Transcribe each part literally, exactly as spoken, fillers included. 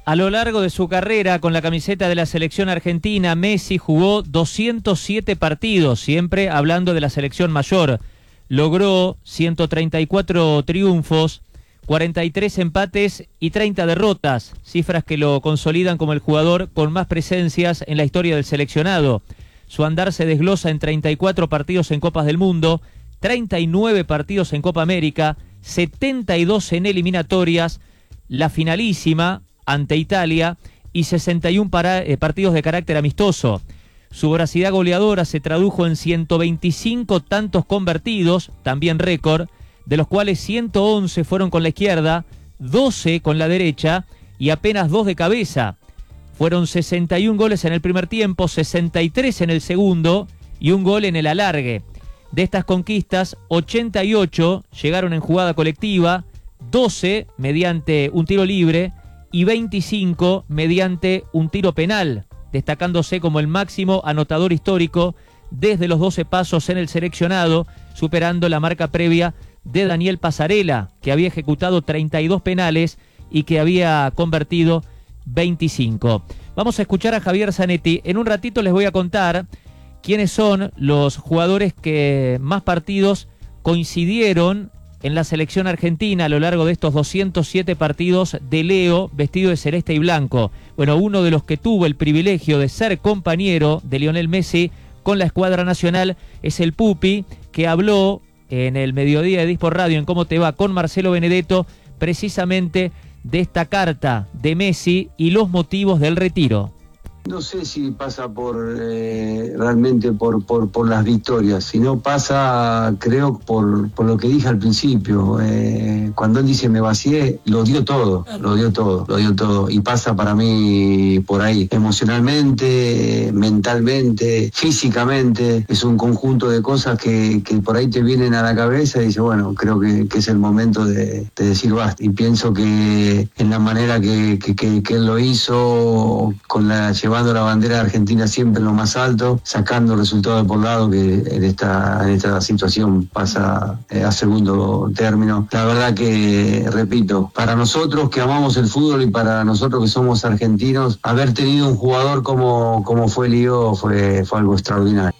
A lo largo de su carrera con la camiseta de la selección argentina, Messi jugó doscientos siete partidos, siempre hablando de la selección mayor. Logró ciento treinta y cuatro triunfos, cuarenta y tres empates y treinta derrotas, cifras que lo consolidan como el jugador con más presencias en la historia del seleccionado. Su andar se desglosa en treinta y cuatro partidos en Copas del Mundo, treinta y nueve partidos en Copa América, setenta y dos en eliminatorias, la finalísima ante Italia y sesenta y uno para, eh, partidos de carácter amistoso. Su voracidad goleadora se tradujo en ciento veinticinco tantos convertidos, también récord, de los cuales ciento once fueron con la izquierda, doce con la derecha y apenas dos de cabeza. Fueron sesenta y un goles en el primer tiempo, sesenta y tres en el segundo y un gol en el alargue. De estas conquistas, ochenta y ocho llegaron en jugada colectiva, doce mediante un tiro libre y veinticinco mediante un tiro penal, destacándose como el máximo anotador histórico desde los doce pasos en el seleccionado, superando la marca previa de Daniel Passarella, que había ejecutado treinta y dos penales y que había convertido veinticinco. Vamos a escuchar a Javier Zanetti. En un ratito les voy a contar quiénes son los jugadores que más partidos coincidieron en la selección argentina a lo largo de estos doscientos siete partidos de Leo vestido de celeste y blanco. Bueno, uno de los que tuvo el privilegio de ser compañero de Lionel Messi con la escuadra nacional es el Pupi, que habló en el mediodía de Dispor Radio en Cómo Te Va con Marcelo Benedetto precisamente de esta carta de Messi y los motivos del retiro. No sé si pasa por eh, realmente por, por, por las victorias, sino pasa, creo, por, por lo que dije al principio. Eh, cuando él dice me vacié, lo dio todo, lo dio todo, lo dio todo. Y pasa para mí por ahí. Emocionalmente, mentalmente, físicamente, es un conjunto de cosas que, que por ahí te vienen a la cabeza y dices, bueno, creo que, que es el momento de, de decir basta. Y pienso que en la manera que, que, que, que él lo hizo, con la llevando la bandera de Argentina siempre en lo más alto, sacando resultados de por lado que en esta, en esta situación pasa eh, a segundo término. La verdad que, repito, para nosotros que amamos el fútbol y para nosotros que somos argentinos, haber tenido un jugador como, como fue Lío fue, fue algo extraordinario.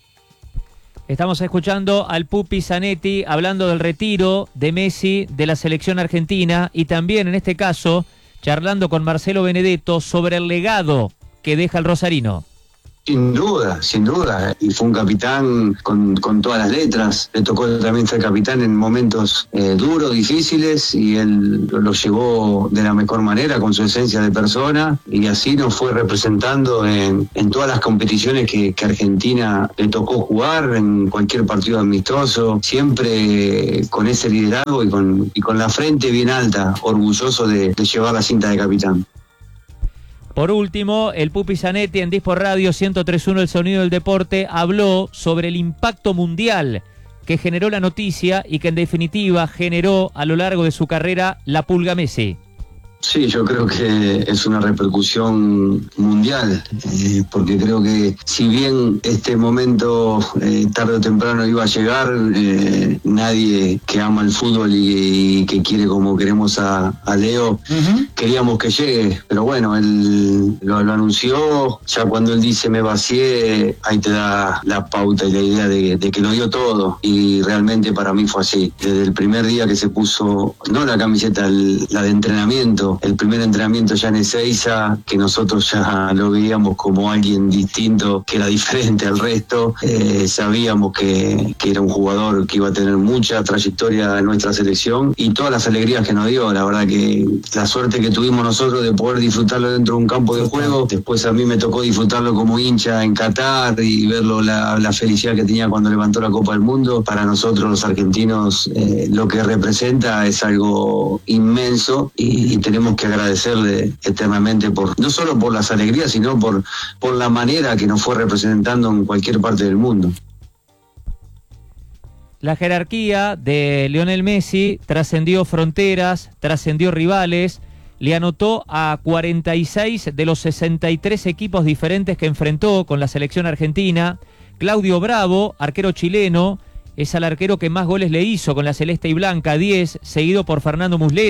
Estamos escuchando al Pupi Zanetti hablando del retiro de Messi de la selección argentina y también en este caso charlando con Marcelo Benedetto sobre el legado que deja el rosarino. Sin duda, sin duda, y fue un capitán con, con todas las letras. Le tocó también ser capitán en momentos eh, duros, difíciles, y él lo llevó de la mejor manera, con su esencia de persona, y así nos fue representando en, en todas las competiciones que, que Argentina le tocó jugar, en cualquier partido amistoso, siempre con ese liderazgo y con, y con la frente bien alta, orgulloso de, de llevar la cinta de capitán. Por último, el Pupi Zanetti en Dispor Radio ciento tres punto uno El Sonido del Deporte habló sobre el impacto mundial que generó la noticia y que en definitiva generó a lo largo de su carrera la Pulga Messi. Sí, yo creo que es una repercusión mundial, eh, porque creo que si bien este momento eh, tarde o temprano iba a llegar, eh, nadie que ama el fútbol y, y que quiere como queremos a, a Leo, uh-huh. queríamos que llegue, pero bueno, él lo, lo anunció, ya cuando él dice me vacié, ahí te da la pauta y la idea de, de que lo dio todo, y realmente para mí fue así. Desde el primer día que se puso, no la camiseta, el, la de entrenamiento, el primer entrenamiento ya en Ezeiza, que nosotros ya lo veíamos como alguien distinto, que era diferente al resto, eh, sabíamos que, que era un jugador que iba a tener mucha trayectoria en nuestra selección y todas las alegrías que nos dio. La verdad que la suerte que tuvimos nosotros de poder disfrutarlo dentro de un campo de juego, después a mí me tocó disfrutarlo como hincha en Qatar y verlo, la, la felicidad que tenía cuando levantó la Copa del Mundo. Para nosotros los argentinos eh, lo que representa es algo inmenso y, y tenemos que agradecerle eternamente por no solo por las alegrías, sino por, por la manera que nos fue representando en cualquier parte del mundo. La jerarquía de Lionel Messi trascendió fronteras, trascendió rivales, le anotó a cuarenta y seis de los sesenta y tres equipos diferentes que enfrentó con la selección argentina. Claudio Bravo, arquero chileno, es el arquero que más goles le hizo con la celeste y blanca, diez, seguido por Fernando Muslera,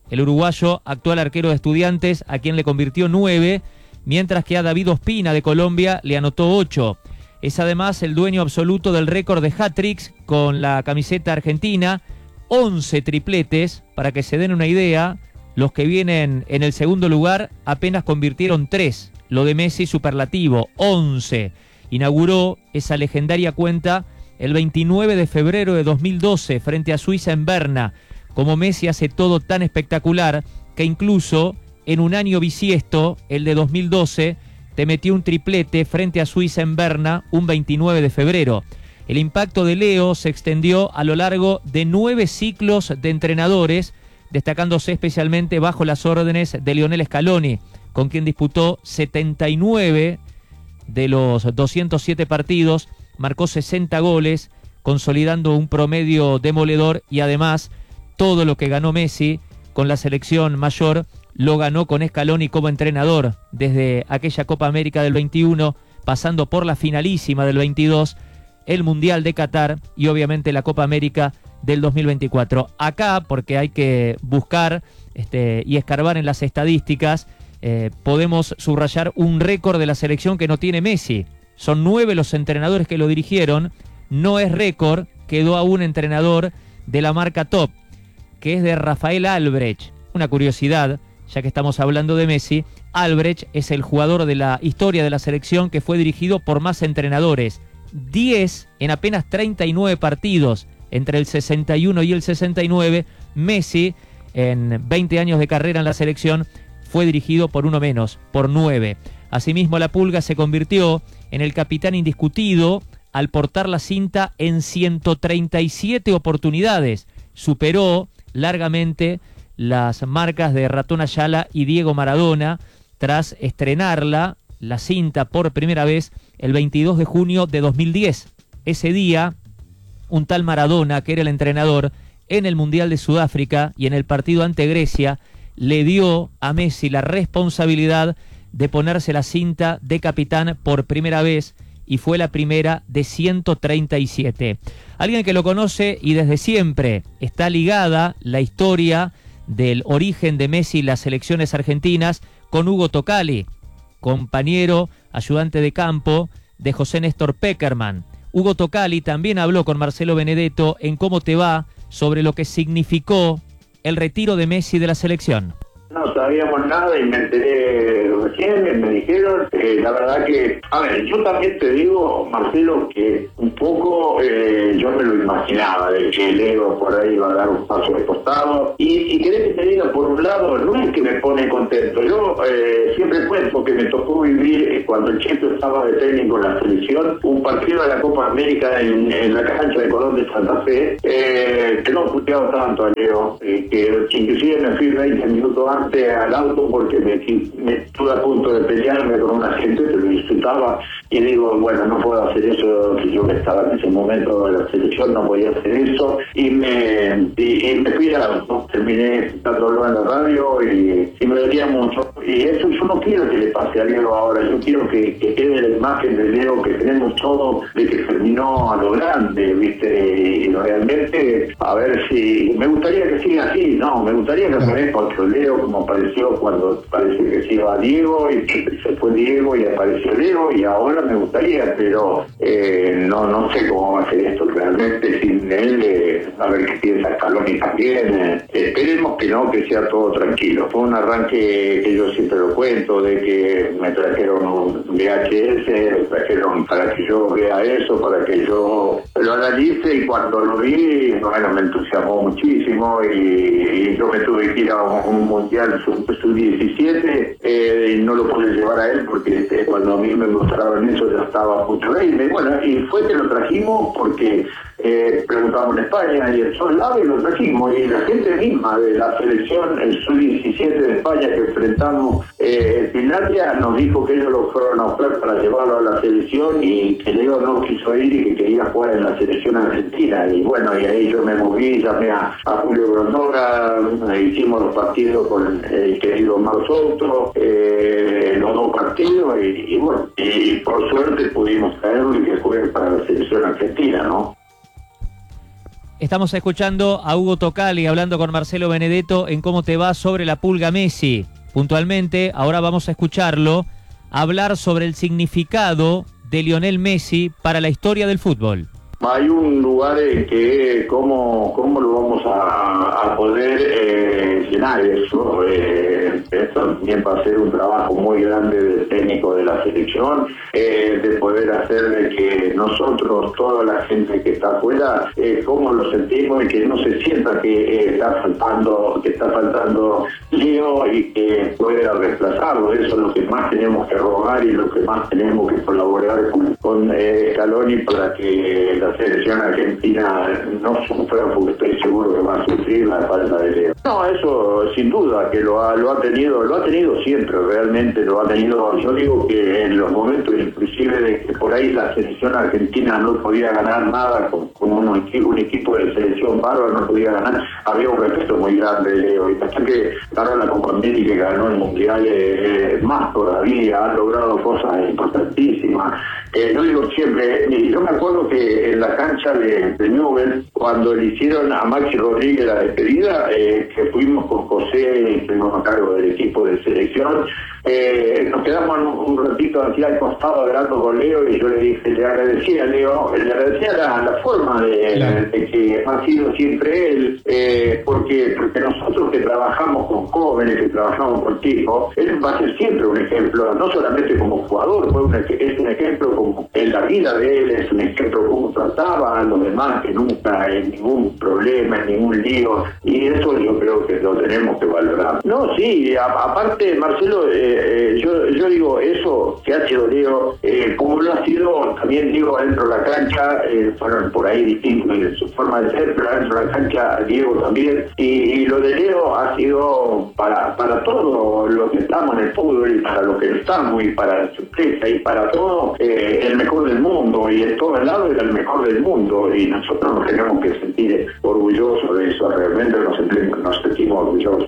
el uruguayo, actual arquero de Estudiantes, a quien le convirtió nueve, mientras que a David Ospina de Colombia le anotó ocho. Es además el dueño absoluto del récord de hat-tricks con la camiseta argentina, once tripletes. Para que se den una idea, los que vienen en el segundo lugar apenas convirtieron tres. Lo de Messi superlativo, once. Inauguró esa legendaria cuenta el veintinueve de febrero de dos mil doce frente a Suiza en Berna. Como Messi hace todo tan espectacular que incluso en un año bisiesto, el de dos mil doce, te metió un triplete frente a Suiza en Berna un veintinueve de febrero. El impacto de Leo se extendió a lo largo de nueve ciclos de entrenadores, destacándose especialmente bajo las órdenes de Lionel Scaloni, con quien disputó setenta y nueve de los doscientos siete partidos, marcó sesenta goles, consolidando un promedio demoledor, y además todo lo que ganó Messi con la selección mayor lo ganó con Scaloni como entrenador, desde aquella Copa América del veintiuno, pasando por la finalísima del veintidós, el Mundial de Qatar y obviamente la Copa América del dos mil veinticuatro. Acá, porque hay que buscar este, y escarbar en las estadísticas, eh, podemos subrayar un récord de la selección que no tiene Messi. Son nueve los entrenadores que lo dirigieron, no es récord, quedó a un entrenador de la marca top, que es de Rafael Albrecht. Una curiosidad, ya que estamos hablando de Messi, Albrecht es el jugador de la historia de la selección que fue dirigido por más entrenadores. diez en apenas treinta y nueve partidos, entre el sesenta y uno y el sesenta y nueve. Messi, en veinte años de carrera en la selección, fue dirigido por uno menos, por nueve. Asimismo, la Pulga se convirtió en el capitán indiscutido al portar la cinta en ciento treinta y siete oportunidades. Superó largamente las marcas de Ratón Ayala y Diego Maradona tras estrenarla, la cinta, por primera vez el veintidós de junio de dos mil diez. Ese día, un tal Maradona, que era el entrenador en el Mundial de Sudáfrica y en el partido ante Grecia, le dio a Messi la responsabilidad de ponerse la cinta de capitán por primera vez, y fue la primera de ciento treinta y siete. Alguien que lo conoce y desde siempre está ligada la historia del origen de Messi y las selecciones argentinas con Hugo Tocali, compañero, ayudante de campo de José Néstor Peckerman. Hugo Tocali también habló con Marcelo Benedetto en Cómo Te Va sobre lo que significó el retiro de Messi de la selección. No sabíamos nada y me enteré recién, me dijeron, eh, la verdad que, a ver, yo también te digo, Marcelo, que un poco eh, yo me lo imaginaba, de que el ego por ahí iba a dar un paso de costado, y, y querés que te diga, por un lado, no es que me pone contento, yo eh, siempre cuento que me tocó vivir, eh, cuando el Cheto estaba de técnico en la selección, un partido de la Copa América en, en la cancha de Colón de Santa Fe, eh, que no puteaba tanto a Leo, eh, que inclusive me fui veinte minutos antes al auto porque me, me estuve a punto de pelearme con una gente que lo disfrutaba, y digo, bueno, no puedo hacer eso, que yo que estaba en ese momento de la selección no podía hacer eso, y me y, y me fui al auto, terminé escuchándolo en la radio y, y me dolía mucho, y eso yo no quiero que le pase a Leo ahora, yo quiero que, que quede la imagen de Leo que tenemos todo, de que terminó a lo grande, viste, y realmente a ver si, me gustaría que siga así, no, me gustaría que aparezca otro Leo como apareció cuando parece que se iba Diego y se fue Diego y apareció Leo, y ahora me gustaría, pero eh, no no sé cómo va a ser esto realmente sin él, eh, a ver qué piensa Scaloni también, eh, esperemos que no, que sea todo tranquilo. Fue un arranque que yo siempre lo cuento, de que me trajeron un V H S, me trajeron para que yo vea eso, para que yo lo analice, y cuando lo vi, bueno, me entusiasmó muchísimo, y, y yo me tuve que ir a un, un mundial sub diecisiete, eh, y no lo pude llevar a él porque este, cuando a mí me mostraron eso ya estaba a punto de irme. Bueno, y fue que lo trajimos porque eh, preguntábamos en España y el Sol Lave y lo trajimos, y la gente misma de la selección, el sub diecisiete de España que enfrentamos eh, en Finlandia, nos dijo que ellos lo fueron a buscar para llevarlo a la selección, y que Leo no quiso ir y que quería jugar en la selección argentina. Y bueno, y ahí yo me moví, llamé a, a Julio Grondona, hicimos los partidos con el querido Mar Souto, eh, los dos partidos, y, y bueno, y, y por suerte pudimos traerlo y que juegue para la selección argentina, ¿no? Estamos escuchando a Hugo Tocali hablando con Marcelo Benedetto en Cómo te va sobre la pulga Messi. Puntualmente, ahora vamos a escucharlo hablar sobre el significado de Lionel Messi para la historia del fútbol. Hay un lugar en que cómo, cómo lo vamos a, a poder eh, llenar eso. Eh, esto también va a ser un trabajo muy grande del técnico de la selección, eh, de poder hacer de que nosotros, toda la gente que está afuera, eh, cómo lo sentimos y que no se sienta que eh, está faltando, que está faltando Leo y que pueda reemplazarlo. Eso es lo que más tenemos que rogar y lo que más tenemos que colaborar con, con eh, Scaloni para que la selección argentina no sufra, porque estoy seguro que va a sufrir la falta de Leo. No, eso sin duda que lo ha, lo ha tenido, lo ha tenido siempre, realmente lo ha tenido. Yo digo que en los momentos inclusive de que por ahí la selección argentina no podía ganar nada con, con un, un equipo de selección bárbaro, no podía ganar, había un respeto muy grande de Leo, y hasta que ganó la Copa América y que ganó el Mundial, eh, más todavía, han logrado cosas importantísimas. Eh, yo digo siempre, y yo me acuerdo que en la cancha de, de Newell, cuando le hicieron a Maxi Rodríguez la despedida, eh, que fuimos con José y estuvimos a cargo del equipo de selección, eh, nos quedamos un, un ratito así al costado hablando con Leo, y yo le dije, le agradecía a Leo, le agradecía la, la forma de, claro. de que ha sido siempre él, eh, porque, porque nosotros que trabajamos con jóvenes, que trabajamos con chicos, él va a ser siempre un ejemplo, no solamente como jugador, fue un, es un ejemplo como en la vida de él, es un ejemplo como trataba a los demás, que nunca en ningún problema, en ningún lío, y eso yo creo que lo tenemos que valorar. No, sí, a, aparte, Marcelo, eh, eh, yo, yo digo, eso que ha sido Leo, eh, como lo ha sido, también digo, dentro de la cancha, eh, fueron por ahí distintos en su forma de ser, pero dentro de la cancha, Diego también, y, y lo de Leo ha sido para, para todo lo que estamos en el fútbol, y para lo que estamos, y para la sorpresa, y para todo, eh, el mejor del mundo, y en todo el lado era el mejor del mundo, y nosotros nos tenemos que sentir orgullosos de eso, realmente nos sentimos, nos sentimos orgullosos.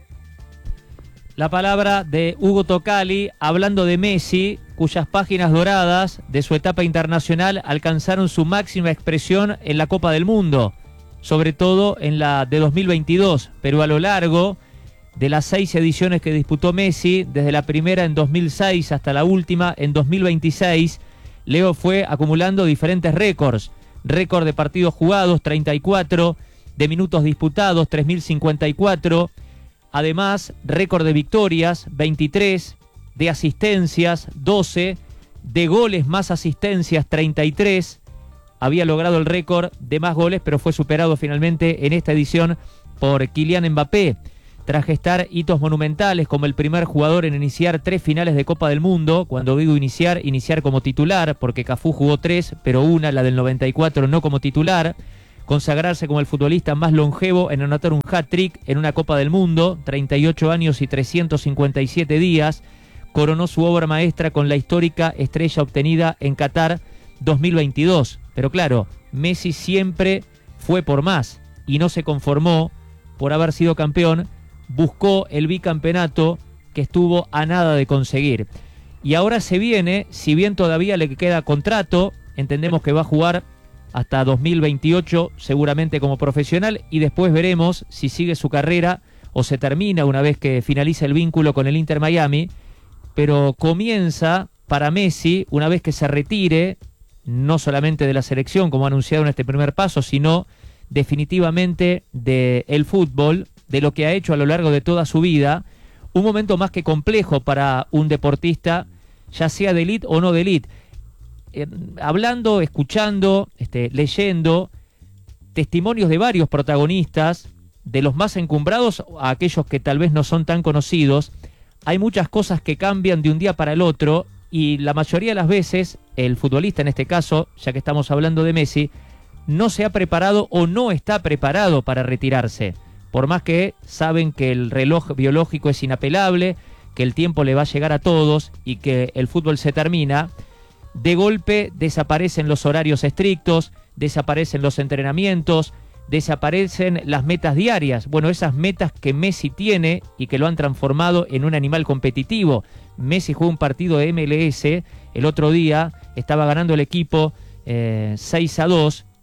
La palabra de Hugo Tocali hablando de Messi, cuyas páginas doradas de su etapa internacional alcanzaron su máxima expresión en la Copa del Mundo, sobre todo en la de dos mil veintidós, pero a lo largo de las seis ediciones que disputó Messi, desde la primera en dos mil seis hasta la última en dos mil veintiséis, Leo fue acumulando diferentes récords. Récord de partidos jugados, treinta y cuatro, de minutos disputados, tres mil cincuenta y cuatro, además récord de victorias, veintitrés, de asistencias, doce, de goles más asistencias, treinta y tres, había logrado el récord de más goles, pero fue superado finalmente en esta edición por Kylian Mbappé, tras gestar hitos monumentales como el primer jugador en iniciar tres finales de Copa del Mundo. Cuando digo iniciar, iniciar como titular, porque Cafú jugó tres, pero una, la del noventa y cuatro, no como titular. Consagrarse como el futbolista más longevo en anotar un hat-trick en una Copa del Mundo, treinta y ocho años y trescientos cincuenta y siete días. Coronó su obra maestra con la histórica estrella obtenida en Qatar dos mil veintidós. Pero claro, Messi siempre fue por más y no se conformó por haber sido campeón. Buscó el bicampeonato que estuvo a nada de conseguir. Y ahora se viene, si bien todavía le queda contrato, entendemos que va a jugar hasta dos mil veintiocho seguramente como profesional, y después veremos si sigue su carrera o se termina una vez que finaliza el vínculo con el Inter Miami, pero comienza para Messi, una vez que se retire, no solamente de la selección como ha anunciado en este primer paso, sino definitivamente del fútbol, de lo que ha hecho a lo largo de toda su vida, un momento más que complejo para un deportista, ya sea de élite o no de élite. Eh, hablando, escuchando, este, leyendo testimonios de varios protagonistas, de los más encumbrados a aquellos que tal vez no son tan conocidos, hay muchas cosas que cambian de un día para el otro, y la mayoría de las veces el futbolista, en este caso, ya que estamos hablando de Messi, no se ha preparado o no está preparado para retirarse. Por más que saben que el reloj biológico es inapelable, que el tiempo le va a llegar a todos y que el fútbol se termina, de golpe desaparecen los horarios estrictos, desaparecen los entrenamientos, desaparecen las metas diarias. Bueno, esas metas que Messi tiene y que lo han transformado en un animal competitivo. Messi jugó un partido de M L S el otro día, estaba ganando el equipo eh, seis a dos,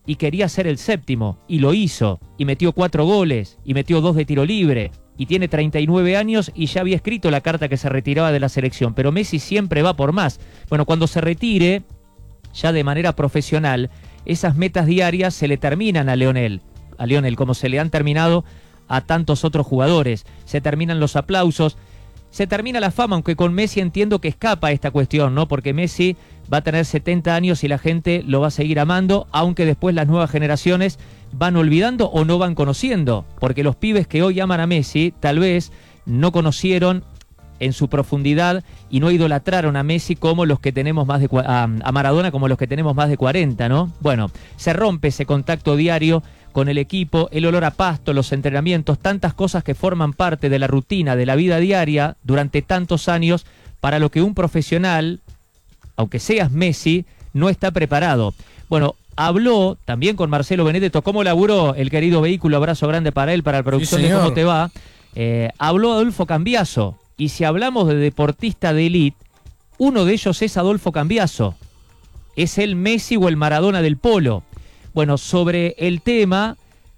y quería ser el séptimo, y lo hizo, y metió cuatro goles, y metió dos de tiro libre, y tiene treinta y nueve años y ya había escrito la carta que se retiraba de la selección, pero Messi siempre va por más. Bueno, cuando se retire, ya de manera profesional, esas metas diarias se le terminan a Lionel, a Lionel, como se le han terminado a tantos otros jugadores. Se terminan los aplausos, se termina la fama, aunque con Messi entiendo que escapa esta cuestión, ¿no? Porque Messi va a tener setenta años y la gente lo va a seguir amando, aunque después las nuevas generaciones van olvidando o no van conociendo, porque los pibes que hoy aman a Messi tal vez no conocieron en su profundidad y no idolatraron a Messi como los que tenemos más de a, a Maradona como los que tenemos más de cuarenta, ¿no? Bueno, se rompe ese contacto diario con el equipo, el olor a pasto, los entrenamientos, tantas cosas que forman parte de la rutina, de la vida diaria durante tantos años, para lo que un profesional, aunque seas Messi, no está preparado. Bueno, habló también con Marcelo Benedetto, cómo laburó el querido vehículo, abrazo grande para él, para la producción, sí, de Cómo Te Va. Eh, habló Adolfo Cambiaso, y si hablamos de deportista de élite, uno de ellos es Adolfo Cambiaso. Es el Messi o el Maradona del polo. Bueno, sobre el tema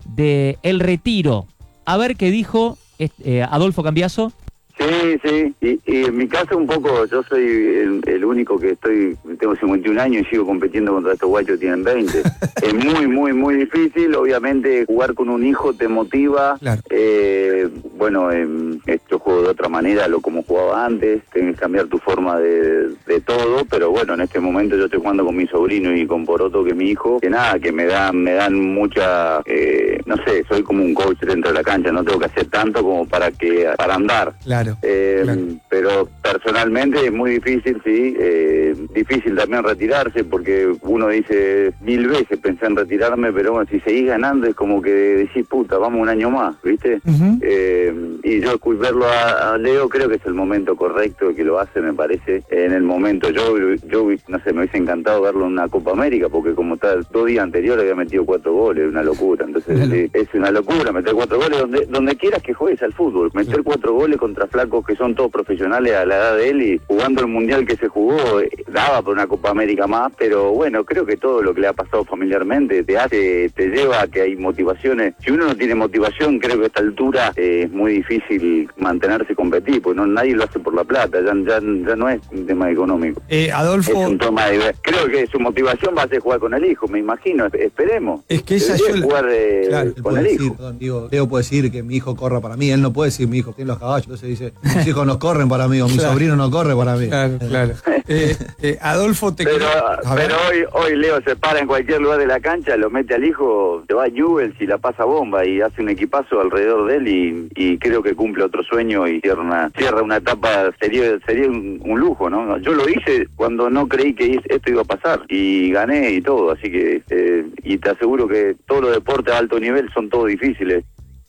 del retiro, a ver qué dijo eh, Adolfo Cambiaso. Sí, sí, y, y en mi caso un poco, yo soy el, el único que estoy, tengo cincuenta y un años y sigo compitiendo contra estos guachos que tienen veinte. Es muy, muy, muy difícil, obviamente jugar con un hijo te motiva, claro. eh, bueno, eh, yo juego de otra manera a lo como jugaba antes, tienes que cambiar tu forma de, de todo, pero bueno, en este momento yo estoy jugando con mi sobrino y con Poroto, que es mi hijo, que nada, que me dan, me dan mucha, eh, no sé, soy como un coach dentro de la cancha, no tengo que hacer tanto como para que, para andar. Claro. Eh, claro. Pero personalmente es muy difícil, sí, eh, difícil también retirarse, porque uno dice mil veces pensé en retirarme, pero bueno, si seguís ganando es como que decís, puta, vamos un año más, ¿viste? Uh-huh. eh, y yo verlo a, a Leo creo que es el momento correcto que lo hace, me parece, en el momento. Yo, yo no sé, me hubiese encantado verlo en una Copa América, porque como tal, dos días anteriores había metido cuatro goles, una locura, entonces uh-huh. eh, es una locura meter cuatro goles donde, donde quieras que juegues al fútbol, meter uh-huh. cuatro goles contra flacos que son todos profesionales a la edad de él, y jugando el mundial que se jugó, eh, daba por una Copa América más, pero bueno, creo que todo lo que le ha pasado familiarmente te hace, te lleva a que hay motivaciones. Si uno no tiene motivación, creo que a esta altura eh, es muy difícil mantenerse y competir, porque no, nadie lo hace por la plata, ya, ya, ya no es un tema económico. Eh, Adolfo... Es un tema de, creo que su motivación va a ser jugar con el hijo, me imagino, esperemos. Es que esa yo... jugar eh, claro, con el decir, hijo. Perdón, digo, Leo puede decir que mi hijo corra para mí, él no puede decir mi hijo tiene los caballos, entonces dice, mis hijos no corren para mí, o mi claro. sobrino no corre para mí. Claro, claro. eh, eh, Adolfo, te Pero, quiero... pero hoy, hoy Leo se para en cualquier lugar de la cancha, lo mete al hijo, se va a Newell's y la pasa bomba y hace un equipazo alrededor de él, y, y creo que cumple otro sueño y cierra una, cierra una etapa, sería, sería un, un lujo, ¿no? Yo lo hice cuando no creí que esto iba a pasar y gané y todo, así que, eh, y te aseguro que todos los deportes a alto nivel son todos difíciles.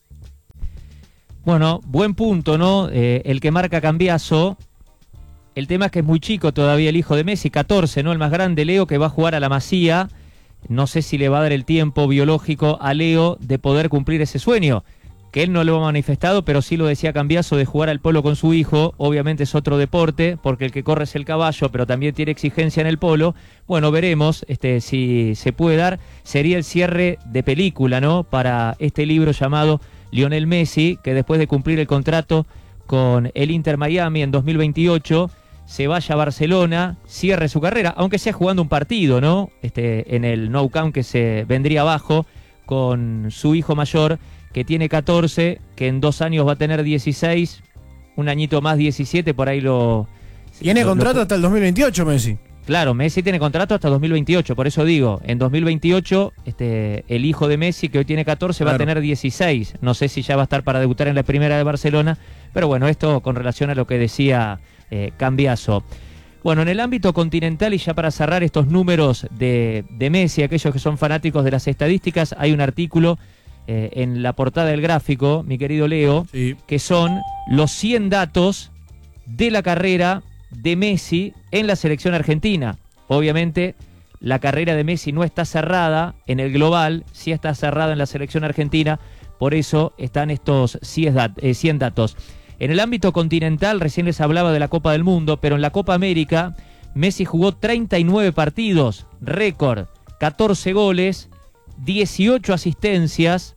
Bueno, buen punto, ¿no? Eh, el que marca Cambiaso. El tema es que es muy chico todavía el hijo de Messi, catorce, ¿no? El más grande, Leo, que va a jugar a la Masía. No sé si le va a dar el tiempo biológico a Leo de poder cumplir ese sueño, que él no lo ha manifestado, pero sí lo decía Cambiaso, de jugar al polo con su hijo. Obviamente es otro deporte, porque el que corre es el caballo, pero también tiene exigencia en el polo. Bueno, veremos este, si se puede dar. Sería el cierre de película, ¿no? Para este libro llamado Lionel Messi, que después de cumplir el contrato con el Inter Miami en dos mil veintiocho, se vaya a Barcelona, cierre su carrera, aunque sea jugando un partido, ¿no? Este, en el Nou Camp, que se vendría abajo, con su hijo mayor, que tiene catorce, que en dos años va a tener dieciséis, un añito más, diecisiete, por ahí lo... Tiene lo, contrato lo, hasta el dos mil veintiocho, Messi. Claro, Messi tiene contrato hasta dos mil veintiocho, por eso digo, en dos mil veintiocho este, el hijo de Messi, que hoy tiene catorce, claro, va a tener dieciséis. No sé si ya va a estar para debutar en la primera de Barcelona, pero bueno, esto con relación a lo que decía eh, Cambiaso. Bueno, en el ámbito continental, y ya para cerrar estos números de, de Messi, aquellos que son fanáticos de las estadísticas, hay un artículo eh, en la portada del Gráfico, mi querido Leo, sí, que son los cien datos de la carrera de Messi en la selección argentina. Obviamente la carrera de Messi no está cerrada en el global, sí está cerrada en la selección argentina, por eso están estos cien datos. En el ámbito continental, recién les hablaba de la Copa del Mundo, pero en la Copa América Messi jugó treinta y nueve partidos, récord, catorce goles, dieciocho asistencias,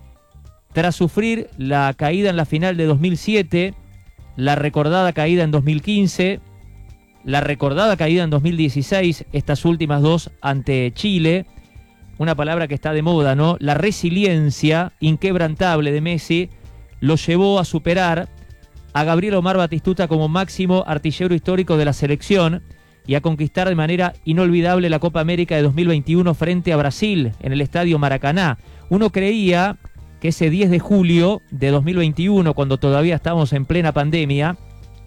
tras sufrir la caída en la final de dos mil siete, la recordada caída en dos mil quince, la recordada caída en dos mil dieciséis, estas últimas dos ante Chile. Una palabra que está de moda, ¿no? La resiliencia inquebrantable de Messi lo llevó a superar a Gabriel Omar Batistuta como máximo artillero histórico de la selección y a conquistar de manera inolvidable la Copa América de dos mil veintiuno frente a Brasil en el Estadio Maracaná. Uno creía que ese diez de julio de dos mil veintiuno, cuando todavía estábamos en plena pandemia,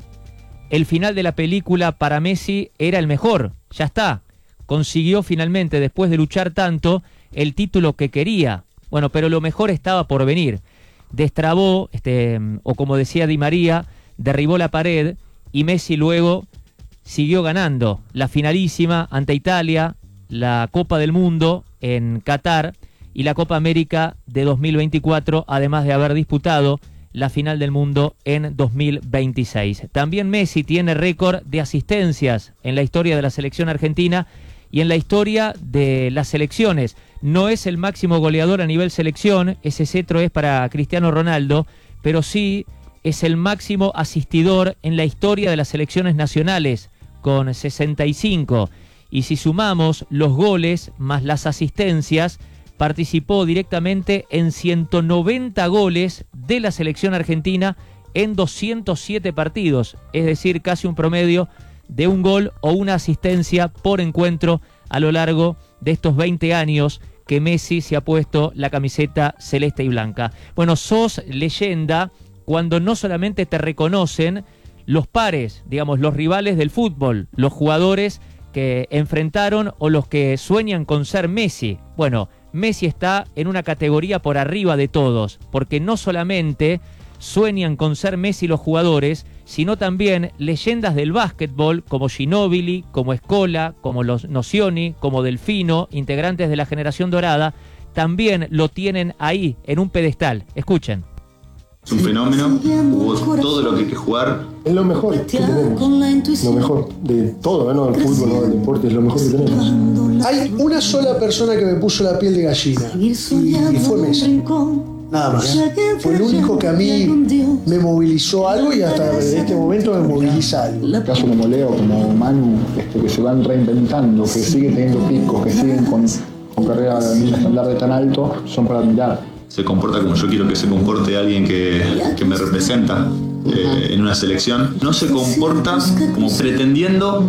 el final de la película para Messi era el mejor. Ya está. Consiguió finalmente, después de luchar tanto, el título que quería. Bueno, pero lo mejor estaba por venir. Destrabó, este, o como decía Di María, derribó la pared y Messi luego siguió ganando la finalísima ante Italia, la Copa del Mundo en Qatar y la Copa América de dos mil veinticuatro, además de haber disputado la final del mundo en dos mil veintiséis. También Messi tiene récord de asistencias en la historia de la selección argentina y en la historia de las selecciones. No es el máximo goleador a nivel selección, ese cetro es para Cristiano Ronaldo, pero sí es el máximo asistidor en la historia de las selecciones nacionales, con sesenta y cinco. Y si sumamos los goles más las asistencias, participó directamente en ciento noventa goles de la selección argentina en doscientos siete partidos, es decir, casi un promedio de un gol o una asistencia por encuentro a lo largo de estos veinte años que Messi se ha puesto la camiseta celeste y blanca. Bueno, sos leyenda cuando no solamente te reconocen los pares, digamos, los rivales del fútbol, los jugadores que enfrentaron o los que sueñan con ser Messi. Bueno, Messi está en una categoría por arriba de todos, porque no solamente sueñan con ser Messi los jugadores, sino también leyendas del básquetbol como Ginóbili, como Scola, como los Nocioni, como Delfino, integrantes de la generación dorada, también lo tienen ahí en un pedestal. Escuchen. Es un fenómeno, jugó todo lo que hay que jugar. Es lo mejor que tenemos, lo mejor de todo, no del fútbol, no del deporte, es lo mejor que tenemos. Hay una sola persona que me puso la piel de gallina y, y fue Messi. Nada más. Fue el único que a mí me movilizó algo y hasta desde este momento me moviliza algo. En el caso como Leo, como Manu, este, que se van reinventando, que siguen teniendo picos, que siguen con, con carreras de un estándar tan alto, son para admirar. Se comporta como yo quiero que se comporte alguien que, que me representa eh, en una selección. No se comporta como pretendiendo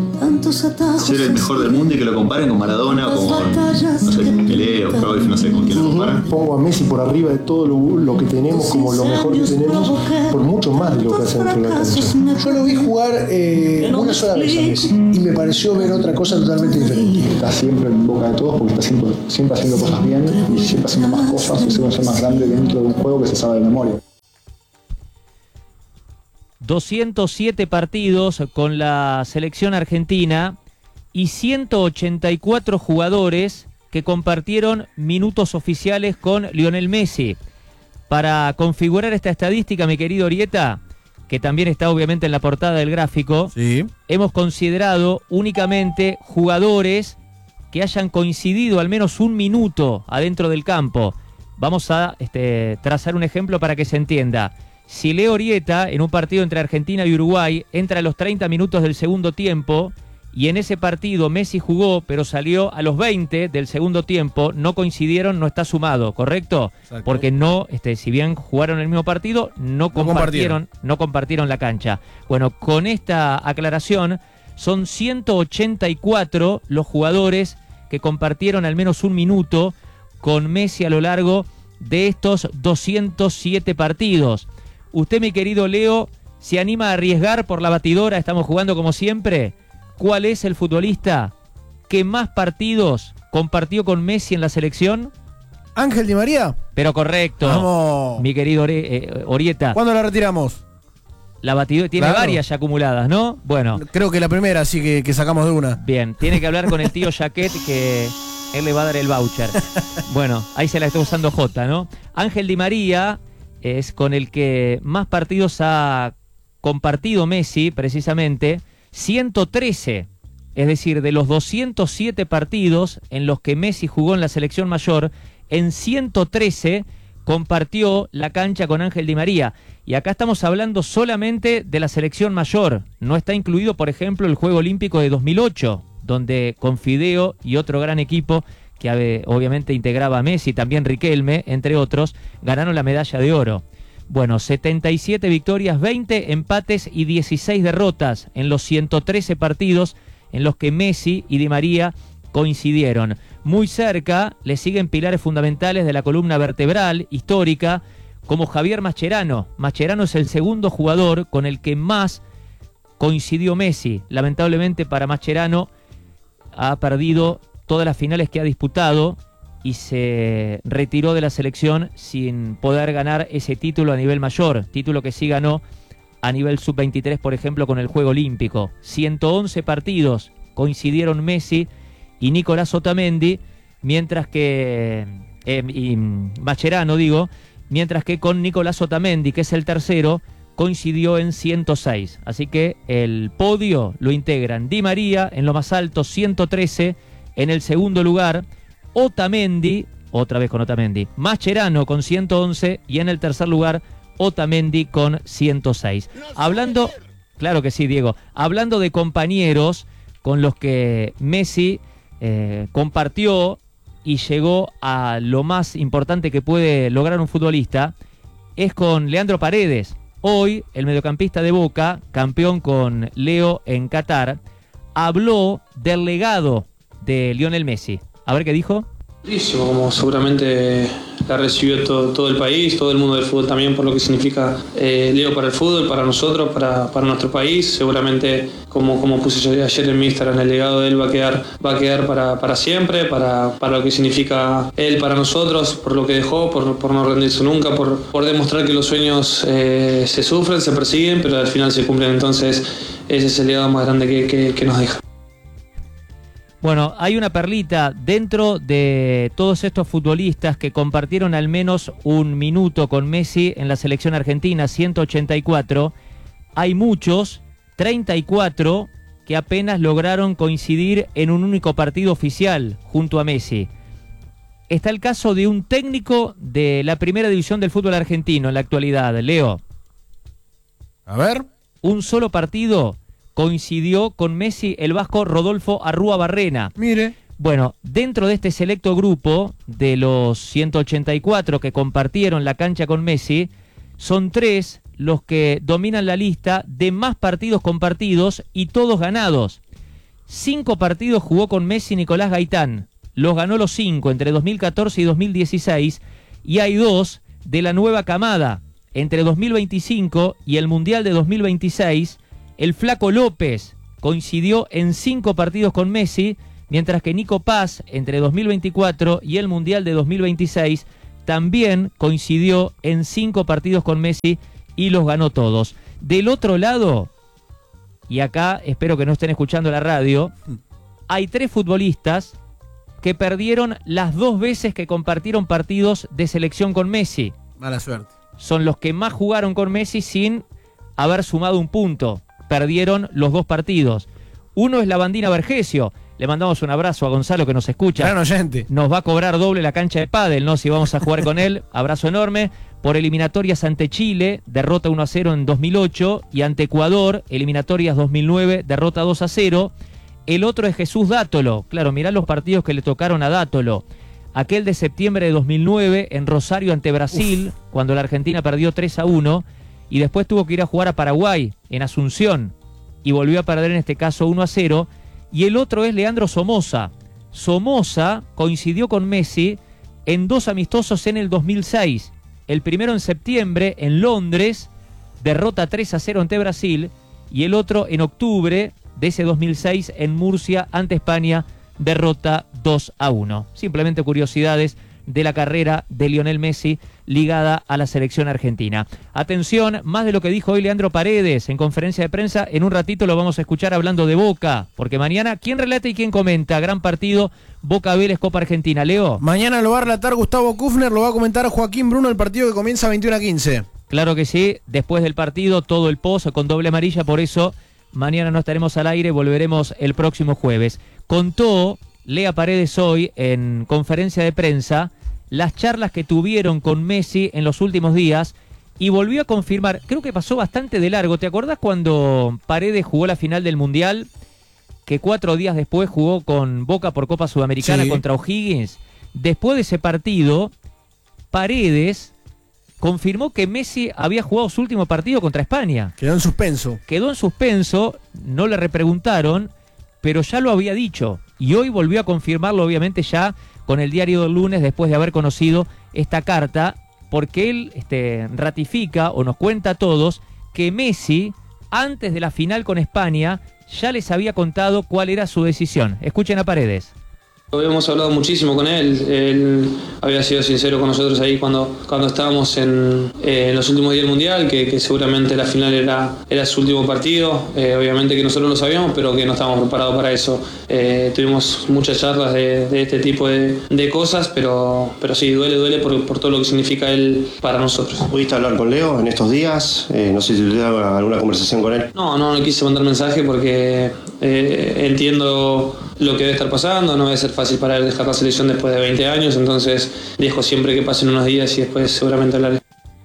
ser el mejor del mundo y que lo comparen con Maradona o con, no sé, Pelé o Cruyff, no sé con quién lo comparan. Pongo a Messi por arriba de todo lo, lo que tenemos como lo mejor que tenemos, por mucho más de lo que hace dentro de la cancha. Yo lo vi jugar eh, una sola vez a Messi y me pareció ver otra cosa totalmente diferente. Está siempre en boca de todos porque está siempre, siempre haciendo cosas bien y siempre haciendo más cosas y siempre más grande dentro de un juego que se sabe de memoria. doscientos siete partidos con la selección argentina y ciento ochenta y cuatro jugadores que compartieron minutos oficiales con Lionel Messi. Para configurar esta estadística, mi querido Orieta, que también está obviamente en la portada del gráfico, sí, hemos considerado únicamente jugadores que hayan coincidido al menos un minuto adentro del campo. Vamos a este, trazar un ejemplo para que se entienda. Si Leo Orieta, en un partido entre Argentina y Uruguay, entra a los treinta minutos del segundo tiempo, y en ese partido Messi jugó, pero salió a los veinte del segundo tiempo, no coincidieron, no está sumado, ¿correcto? Exacto. Porque no, este, si bien jugaron el mismo partido, no compartieron, no compartieron, no compartieron la cancha. Bueno, con esta aclaración, son ciento ochenta y cuatro los jugadores que compartieron al menos un minuto con Messi a lo largo de estos doscientos siete partidos. Usted, mi querido Leo, ¿se anima a arriesgar por la batidora? Estamos jugando como siempre. ¿Cuál es el futbolista que más partidos compartió con Messi en la selección? ¿Ángel Di María? Pero correcto. Vamos. Mi querido Ori- eh, Orieta. ¿Cuándo la retiramos? La batidora tiene Claro. varias ya acumuladas, ¿no? Bueno. Creo que la primera, sí, que, que sacamos de una. Bien, tiene que hablar con el tío Jaquet que él le va a dar el voucher. Bueno, ahí se la está usando Jota, ¿no? Ángel Di María es con el que más partidos ha compartido Messi, precisamente, ciento trece. Es decir, de los doscientos siete partidos en los que Messi jugó en la selección mayor, en ciento trece compartió la cancha con Ángel Di María. Y acá estamos hablando solamente de la selección mayor. No está incluido, por ejemplo, el Juego Olímpico de dos mil ocho, donde con Fideo y otro gran equipo, que obviamente integraba a Messi, también Riquelme, entre otros, ganaron la medalla de oro. Bueno, setenta y siete victorias, veinte empates y dieciséis derrotas en los ciento trece partidos en los que Messi y Di María coincidieron. Muy cerca le siguen pilares fundamentales de la columna vertebral histórica, como Javier Mascherano. Mascherano es el segundo jugador con el que más coincidió Messi. Lamentablemente para Mascherano ha perdido todas las finales que ha disputado y se retiró de la selección sin poder ganar ese título a nivel mayor, título que sí ganó a nivel sub veintitrés, por ejemplo, con el Juego Olímpico. ciento once partidos coincidieron Messi y Nicolás Otamendi, mientras que eh, y Mascherano, digo, mientras que con Nicolás Otamendi, que es el tercero, coincidió en ciento seis. Así que el podio lo integran Di María en lo más alto, ciento trece, en el segundo lugar Otamendi, otra vez con Otamendi, Mascherano con ciento once y en el tercer lugar Otamendi con ciento seis. Hablando, claro que sí, Diego, hablando de compañeros con los que Messi eh, compartió y llegó a lo más importante que puede lograr un futbolista, es con Leandro Paredes. Hoy, el mediocampista de Boca, campeón con Leo en Qatar, habló del legado de Lionel Messi. A ver qué dijo. Como seguramente la recibió todo, todo el país, todo el mundo del fútbol también, por lo que significa eh, Leo para el fútbol, para nosotros, para, para nuestro país. Seguramente, como, como puse yo ayer en mi Instagram, el legado de él va a quedar, va a quedar para, para siempre, para, para lo que significa él para nosotros, por lo que dejó, por, por no rendirse nunca, por, por demostrar que los sueños eh, se sufren, se persiguen, pero al final se cumplen. Entonces ese es el legado más grande que, que, que nos deja. Bueno, hay una perlita dentro de todos estos futbolistas que compartieron al menos un minuto con Messi en la selección argentina, ciento ochenta y cuatro. Hay muchos, treinta y cuatro, que apenas lograron coincidir en un único partido oficial junto a Messi. Está el caso de un técnico de la primera división del fútbol argentino en la actualidad, Leo. A ver. Un solo partido coincidió con Messi el vasco Rodolfo Arrúa Barrena. Mire. Bueno, dentro de este selecto grupo de los ciento ochenta y cuatro que compartieron la cancha con Messi, son tres los que dominan la lista de más partidos compartidos y todos ganados. Cinco partidos jugó con Messi Nicolás Gaitán. Los ganó los cinco entre dos mil catorce y dos mil dieciséis. Y hay dos de la nueva camada. Entre dos mil veinticinco y el Mundial de dos mil veintiséis, el Flaco López coincidió en cinco partidos con Messi, mientras que Nico Paz, entre dos mil veinticuatro y el Mundial de dos mil veintiséis, también coincidió en cinco partidos con Messi y los ganó todos. Del otro lado, y acá espero que no estén escuchando la radio, hay tres futbolistas que perdieron las dos veces que compartieron partidos de selección con Messi. Mala suerte. Son los que más jugaron con Messi sin haber sumado un punto. Perdieron los dos partidos. Uno es la Bandina Vergesio. Le mandamos un abrazo a Gonzalo que nos escucha. Gran oyente. Nos va a cobrar doble la cancha de pádel, ¿no? Si vamos a jugar con él. Abrazo enorme. Por eliminatorias ante Chile, derrota uno a cero en dos mil ocho. Y ante Ecuador, eliminatorias dos mil nueve, derrota dos a cero. El otro es Jesús Dátolo. Claro, mirá los partidos que le tocaron a Dátolo. Aquel de septiembre de dos mil nueve en Rosario ante Brasil, Uf. cuando la Argentina perdió tres a uno. Y después tuvo que ir a jugar a Paraguay, en Asunción, y volvió a perder en este caso uno a cero. Y el otro es Leandro Somoza. Somoza coincidió con Messi en dos amistosos en el dos mil seis. El primero en septiembre en Londres, derrota tres a cero ante Brasil, y el otro en octubre de ese dos mil seis en Murcia ante España, derrota dos a uno. Simplemente curiosidades de la carrera de Lionel Messi ligada a la selección argentina. Atención, más de lo que dijo hoy Leandro Paredes en conferencia de prensa. En un ratito lo vamos a escuchar hablando de Boca, porque mañana, ¿quién relata y quién comenta? Gran partido, Boca Vélez, Copa Argentina. Leo. Mañana lo va a relatar Gustavo Kufner, lo va a comentar Joaquín Bruno, el partido que comienza veintiuno a quince. Claro que sí, después del partido, todo el pozo con doble amarilla, por eso mañana no estaremos al aire, volveremos el próximo jueves. Contó Lea Paredes hoy en conferencia de prensa las charlas que tuvieron con Messi en los últimos días y volvió a confirmar, creo que pasó bastante de largo. ¿Te acordás cuando Paredes jugó la final del Mundial? Que cuatro días después jugó con Boca por Copa Sudamericana sí. contra O'Higgins. Después de ese partido, Paredes confirmó que Messi había jugado su último partido contra España. Quedó en suspenso. Quedó en suspenso, no le repreguntaron, pero ya lo había dicho. Y hoy volvió a confirmarlo, obviamente, ya con el diario del lunes, después de haber conocido esta carta, porque él este, ratifica o nos cuenta a todos que Messi, antes de la final con España, ya les había contado cuál era su decisión. Escuchen a Paredes. Habíamos hablado muchísimo con él, él había sido sincero con nosotros ahí cuando, cuando estábamos en, eh, en los últimos días del Mundial, que, que seguramente la final era, era su último partido, eh, obviamente que nosotros lo sabíamos, pero que no estábamos preparados para eso. Eh, tuvimos muchas charlas de, de este tipo de, de cosas, pero, pero sí, duele, duele por, por todo lo que significa él para nosotros. ¿Pudiste hablar con Leo en estos días? Eh, no sé si tuviste alguna conversación con él. No, no, no quise mandar mensaje porque eh, entiendo lo que debe estar pasando, no debe ser fácil para él dejar la selección después de veinte años, entonces dejo siempre que pasen unos días y después seguramente hablaré.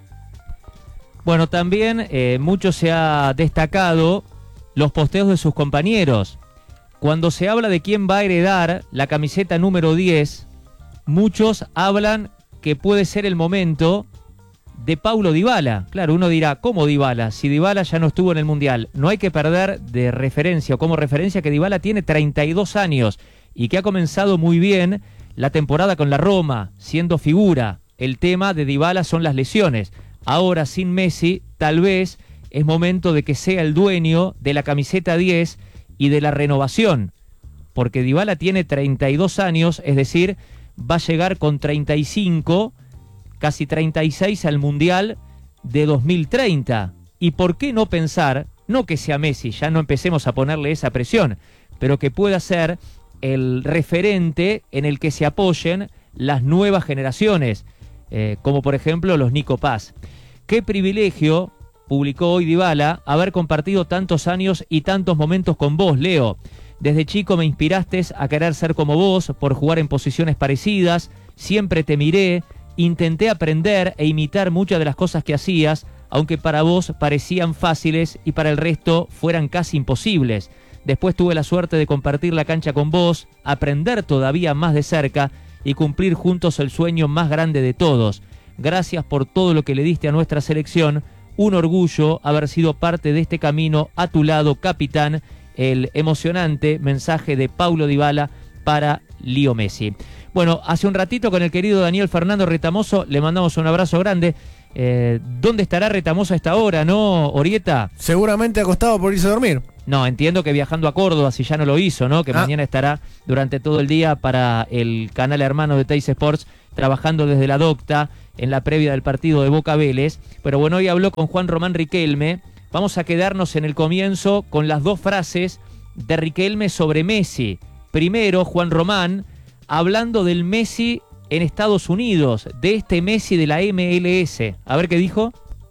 Bueno, también eh, mucho se ha destacado los posteos de sus compañeros. Cuando se habla de quién va a heredar la camiseta número diez, muchos hablan que puede ser el momento de Paulo Dybala. Claro, uno dirá, ¿cómo Dybala? Si Dybala ya no estuvo en el Mundial. No hay que perder de referencia o como referencia que Dybala tiene treinta y dos años y que ha comenzado muy bien la temporada con la Roma, siendo figura. El tema de Dybala son las lesiones. Ahora, sin Messi, tal vez es momento de que sea el dueño de la camiseta diez y de la renovación. Porque Dybala tiene treinta y dos años, es decir, va a llegar con treinta y cinco, casi treinta y seis al Mundial de dos mil treinta. ¿Y por qué no pensar, no que sea Messi, ya no empecemos a ponerle esa presión, pero que pueda ser el referente en el que se apoyen las nuevas generaciones, eh, como por ejemplo los Nico Paz? Qué privilegio, publicó hoy Dybala, haber compartido tantos años y tantos momentos con vos, Leo. Desde chico me inspiraste a querer ser como vos, por jugar en posiciones parecidas, siempre te miré, intenté aprender e imitar muchas de las cosas que hacías, aunque para vos parecían fáciles y para el resto fueran casi imposibles. Después tuve la suerte de compartir la cancha con vos, aprender todavía más de cerca y cumplir juntos el sueño más grande de todos. Gracias por todo lo que le diste a nuestra selección. Un orgullo haber sido parte de este camino a tu lado, capitán. El emocionante mensaje de Paulo Dybala para Leo Messi. Bueno, hace un ratito con el querido Daniel Fernando Retamoso le mandamos un abrazo grande. Eh, ¿Dónde estará Retamoso a esta hora, no, Orieta? Seguramente acostado por irse a dormir. No, entiendo que viajando a Córdoba, si ya no lo hizo, ¿no? Que ah. mañana estará durante todo el día para el canal hermano de Teis Sports, trabajando desde la Docta en la previa del partido de Boca Vélez. Pero bueno, hoy habló con Juan Román Riquelme. Vamos a quedarnos en el comienzo con las dos frases de Riquelme sobre Messi. Primero, Juan Román, hablando del Messi en Estados Unidos, de este Messi de la M L S. A ver qué dijo.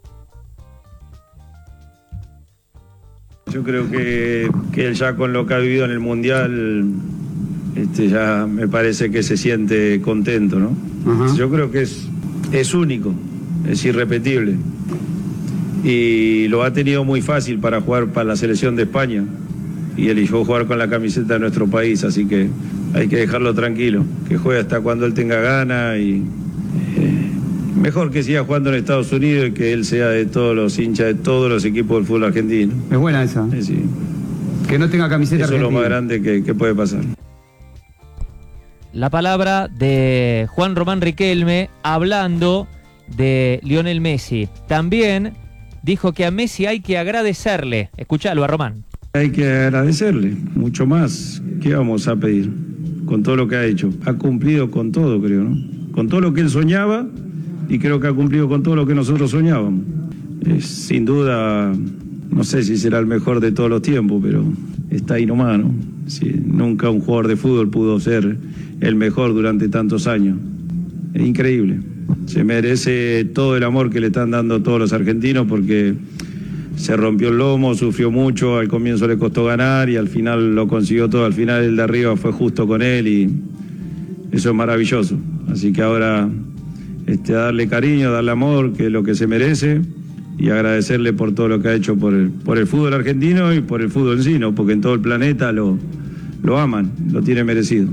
Yo creo que, que él ya con lo que ha vivido en el Mundial, este, ya me parece que se siente contento, ¿no? Uh-huh. Yo creo que es, es único, es irrepetible. Y lo ha tenido muy fácil para jugar para la selección de España. Y eligió jugar con la camiseta de nuestro país, así que hay que dejarlo tranquilo, que juegue hasta cuando él tenga ganas y eh, mejor que siga jugando en Estados Unidos y que él sea de todos los hinchas de todos los equipos del fútbol argentino. Es buena esa. Sí, sí. Que no tenga camiseta Eso argentina. Es lo más grande que, que puede pasar. La palabra de Juan Román Riquelme hablando de Lionel Messi. También dijo que a Messi hay que agradecerle. Escuchalo a Román. Hay que agradecerle, mucho más. ¿Qué vamos a pedir? Con todo lo que ha hecho. Ha cumplido con todo, creo, ¿no? Con todo lo que él soñaba y creo que ha cumplido con todo lo que nosotros soñábamos. Es, sin duda, no sé si será el mejor de todos los tiempos, pero está ahí nomás, ¿no? Sí, nunca un jugador de fútbol pudo ser el mejor durante tantos años. Es increíble. Se merece todo el amor que le están dando todos los argentinos porque se rompió el lomo, sufrió mucho, al comienzo le costó ganar y al final lo consiguió todo. Al final el de arriba fue justo con él y eso es maravilloso. Así que ahora este, a darle cariño, darle amor, que es lo que se merece, y agradecerle por todo lo que ha hecho por el, por el fútbol argentino y por el fútbol en sí, ¿no? Porque en todo el planeta lo, lo aman, lo tiene merecido.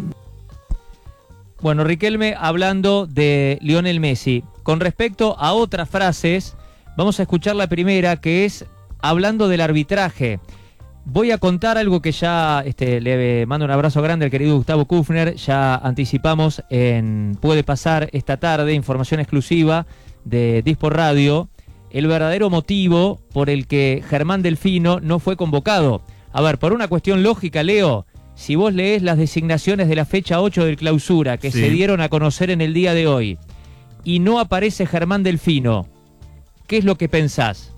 Bueno, Riquelme hablando de Lionel Messi. Con respecto a otras frases, vamos a escuchar la primera, que es hablando del arbitraje. Voy a contar algo que ya este, le mando un abrazo grande al querido Gustavo Kufner. Ya anticipamos en Puede Pasar esta tarde, información exclusiva de Dispor Radio, el verdadero motivo por el que Germán Delfino no fue convocado. A ver, por una cuestión lógica, Leo, si vos lees las designaciones de la fecha ocho del Clausura que sí. se dieron a conocer en el día de hoy y no aparece Germán Delfino, ¿qué es lo que pensás?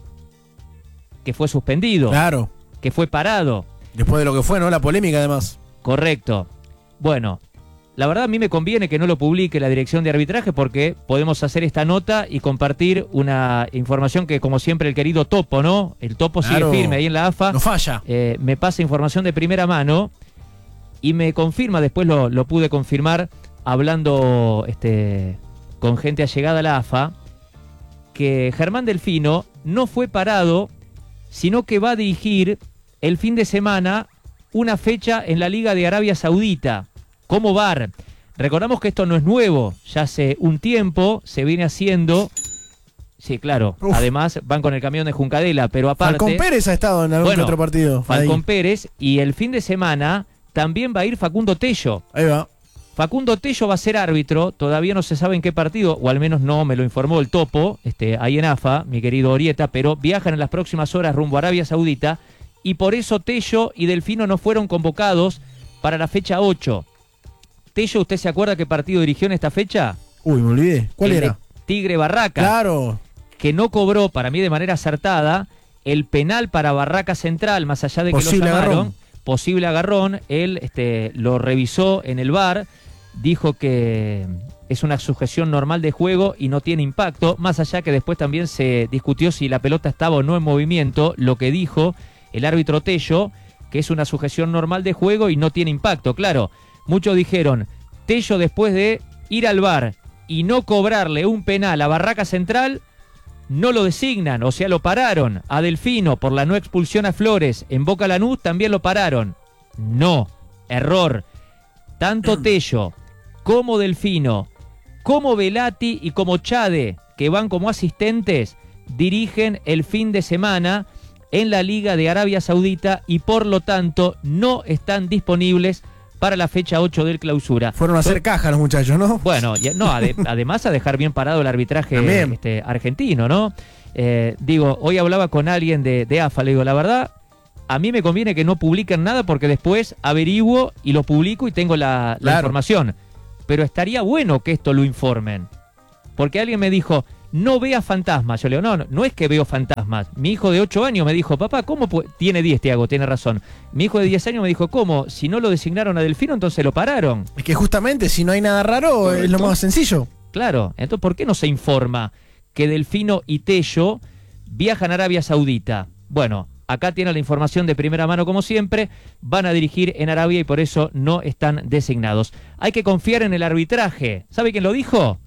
Que fue suspendido. Claro. Que fue parado. Después de lo que fue, ¿no? La polémica, además. Correcto. Bueno, la verdad a mí me conviene que no lo publique la dirección de arbitraje porque podemos hacer esta nota y compartir una información que, como siempre, el querido Topo, ¿no? El Topo claro. sigue firme ahí en la A F A. No falla. Eh, me pasa información de primera mano y me confirma, después lo, lo pude confirmar hablando este, con gente allegada a la A F A, que Germán Delfino no fue parado, sino que va a dirigir el fin de semana una fecha en la Liga de Arabia Saudita, como V A R. Recordamos que esto no es nuevo, ya hace un tiempo se viene haciendo. Sí, claro, Uf. además van con el camión de Juncadela, pero aparte... Falcón Pérez ha estado en algún bueno, otro partido. Falcón ahí. Pérez, y el fin de semana también va a ir Facundo Tello. Ahí va. Facundo Tello va a ser árbitro, todavía no se sabe en qué partido, o al menos no me lo informó el Topo, este, ahí en A F A, mi querido Orieta, pero viajan en las próximas horas rumbo a Arabia Saudita, y por eso Tello y Delfino no fueron convocados para la fecha ocho. Tello, ¿usted se acuerda qué partido dirigió en esta fecha? Uy, me olvidé. ¿Cuál el era? Tigre Barraca. Claro. Que no cobró, para mí de manera acertada, el penal para Barraca Central, más allá de que posible lo llamaron. Agarrón. Posible agarrón. Él este, lo revisó en el V A R, dijo que es una sujeción normal de juego y no tiene impacto, más allá que después también se discutió si la pelota estaba o no en movimiento. Lo que dijo el árbitro Tello, que es una sujeción normal de juego y no tiene impacto. Claro, muchos dijeron, Tello después de ir al V A R y no cobrarle un penal a Barraca Central, no lo designan, o sea, lo pararon. A Delfino por la no expulsión a Flores en Boca Lanús también lo pararon. No, error. Tanto Tello como Delfino, como Velati y como Chade, que van como asistentes, dirigen el fin de semana en la Liga de Arabia Saudita y por lo tanto no están disponibles para la fecha ocho del Clausura. Fueron a hacer caja los muchachos, ¿no? Bueno, ya, no, ade, además a dejar bien parado el arbitraje este, argentino, ¿no? Eh, digo, hoy hablaba con alguien de, de A F A, le digo, la verdad, a mí me conviene que no publiquen nada porque después averiguo y lo publico y tengo la, la claro. información. Pero estaría bueno que esto lo informen. Porque alguien me dijo, no veas fantasmas. Yo le digo, no, no, no es que veo fantasmas. Mi hijo de ocho años me dijo, papá, ¿cómo puede? Tiene diez, Tiago, tiene razón. Mi hijo de diez años me dijo, ¿cómo? Si no lo designaron a Delfino, entonces lo pararon. Es que justamente, si no hay nada raro, ¿correcto? Es lo más sencillo. Claro, entonces, ¿por qué no se informa que Delfino y Tello viajan a Arabia Saudita? Bueno, acá tiene la información de primera mano como siempre, van a dirigir en Arabia y por eso no están designados. Hay que confiar en el arbitraje. ¿Sabe quién lo dijo?